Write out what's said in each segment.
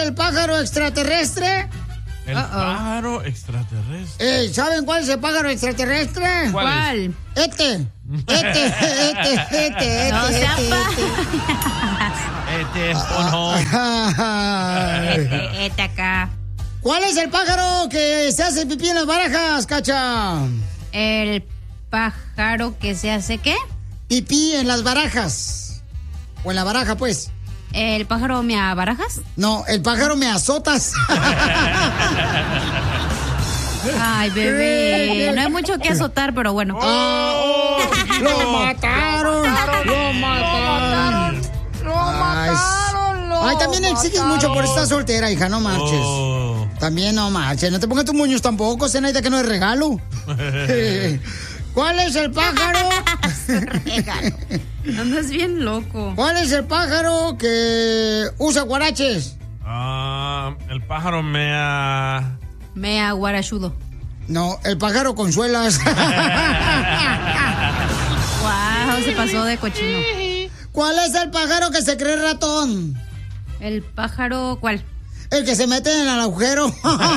el pájaro extraterrestre? El pájaro extraterrestre. ¿Saben cuál es el pájaro extraterrestre? ¿Cuál? Este. No Este acá. ¿Cuál es el pájaro que se hace pipí en las barajas, Cacha? El pájaro que se hace, ¿qué? Pipí en las barajas. O en la baraja, pues. ¿El pájaro me abarajas? No, el pájaro me azotas. Ay, bebé. No hay mucho que azotar, pero bueno. ¡Lo mataron! Ay, también exiges mucho por estar soltera, hija, no marches. También no marches. No te pongas tus moños tampoco, Zenaida, que no es regalo. ¿Cuál es el pájaro? Andas bien loco. ¿Cuál es el pájaro que usa guaraches? El pájaro mea guarachudo. No, el pájaro con suelas. Wow, se pasó de cochino. ¿Cuál es el pájaro que se cree ratón? ¿El pájaro cuál? El que se mete en el agujero.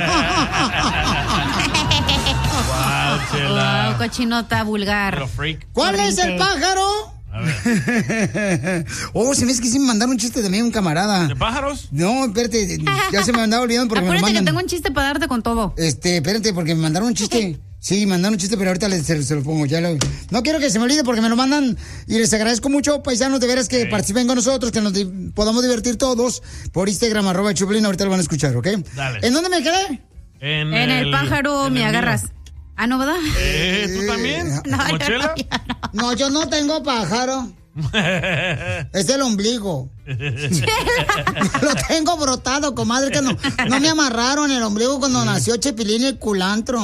Wow, cochinota vulgar. ¿Cuál es el pájaro? A ver. Se me es que sí me mandaron un chiste también un camarada. ¿De pájaros? No, espérate, ya se me andaba olvidando porque Acuérdate me lo mandan. que tengo un chiste para darte con todo. Espérate, porque me mandaron un chiste. Sí, mandaron un chiste, pero ahorita se lo pongo. No quiero que se me olvide porque me lo mandan y les agradezco mucho, paisanos, de veras que participen con nosotros, que nos podamos divertir todos por Instagram, @Choplin. Ahorita lo van a escuchar, ¿ok? Dale. ¿En dónde me quedé? En el pájaro me agarras. Ah, ¿no, verdad? ¿Tú también? No, ¿Mochela? No, yo no tengo pájaro. Es el ombligo. Lo tengo brotado, comadre, que no me amarraron el ombligo cuando nació Chepilín y el culantro.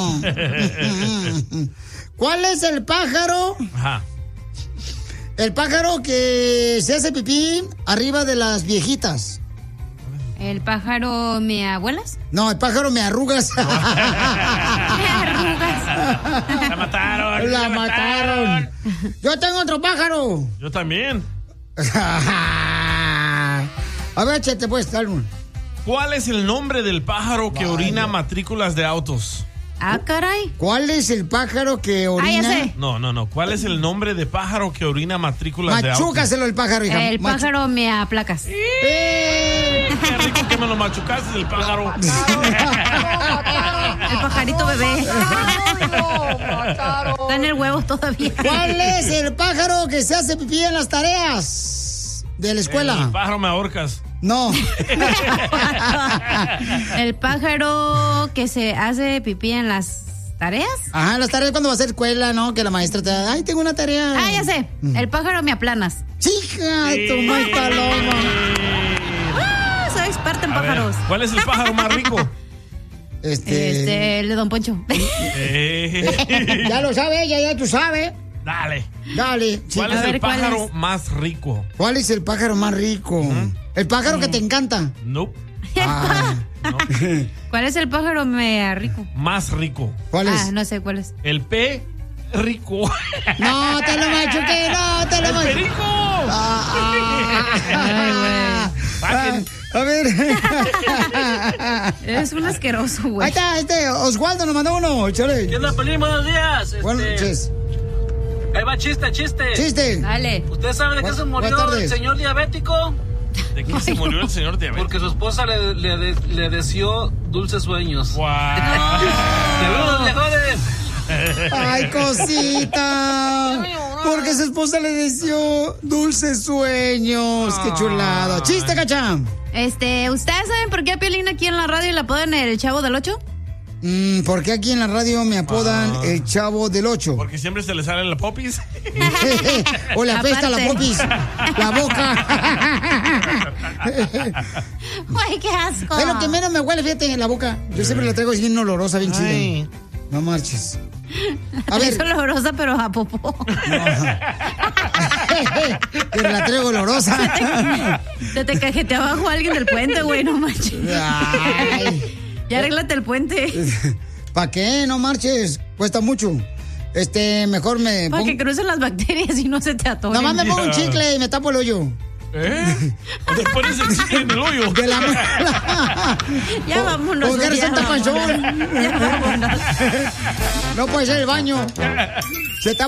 ¿Cuál es el pájaro? Ajá. El pájaro que se hace pipí arriba de las viejitas. ¿El pájaro me abuelas? No, el pájaro me arrugas. Me arrugas. La mataron. La mataron. Yo tengo otro pájaro. Yo también. A ver, chete, pues, dale uno. ¿Cuál es el nombre del pájaro que orina matrículas de autos? Ah, caray. ¿Cuál es el pájaro que orina? Ya sé. No. ¿Cuál es el nombre de pájaro que orina matrículas de autos? Machúcaselo el pájaro, hija. El pájaro me aplacas. Qué rico que me lo machucaste, el pájaro. El pajarito bebé. Está en el huevo todavía. ¿Cuál es el pájaro que se hace pipí en las tareas de la escuela? El pájaro me ahorcas. No. El pájaro que se hace pipí en las tareas. Ajá, las tareas cuando va a hacer escuela, ¿no? Que la maestra te da, ay, tengo una tarea. Ah, ya sé. El pájaro me aplanas. Chica, tu muy paloma. Soy experta en A ver, pájaros. ¿cuál es el pájaro más rico? El de Don Poncho. Ya lo sabe ella, ya tú sabes. Dale. Dale. Sí. ¿Cuál es el pájaro más rico? ¿Cuál es el pájaro más rico? ¿El pájaro que te encanta? Nope. ¿Cuál es el pájaro me rico? Más rico. ¿Cuál es? No sé cuál es. El P rico. No, te lo machuqué, no, te lo ¡El machuqué. perico! A ver. Eres un asqueroso, güey. Ahí está, Oswaldo nos mandó uno, chale. ¿Qué onda, Pelín? Buenos días. Buenas noches. Ahí va chiste. Chiste. Dale. ¿Ustedes saben de qué se murió el señor diabético? ¿De qué se murió el señor diabético? Porque su esposa le deseó dulces sueños. ¡Wow! ¡Saludos, viejones! Ay, cosita. Porque su esposa le deseó dulces sueños. Qué chulado. Chiste, Cacha. ¿Ustedes saben por qué a Piolín aquí en la radio le apodan el Chavo del 8? ¿Por qué aquí en la radio me apodan el Chavo del 8? Porque siempre se le sale la popis. O le apesta la popis. La boca. Ay, qué asco. Es lo que menos me huele, fíjate, en la boca. Yo siempre la traigo bien olorosa, bien chida. No marches. A ver. Es olorosa, pero a popó. Pero la traigo olorosa. Se te cajetea abajo alguien del puente, güey, no manches. Ay. Ya arréglate el puente. ¿Para qué? No marches. Cuesta mucho. Mejor me Para pongo... que crucen las bacterias y no se te atoren. Nomás me pongo un chicle y me tapo el hoyo. Te pones el chicle en el hoyo. De la muela. Ya vámonos. Porque eres ya un tapanzón. vámonos. Ya vámonos. No puede ser el baño. Se está